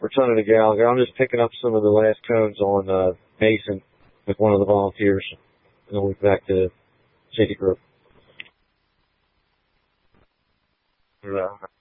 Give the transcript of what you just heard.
returning to Gallagher. I'm just picking up some of the last cones on Mason with one of the volunteers. And then we'll be back to City Group.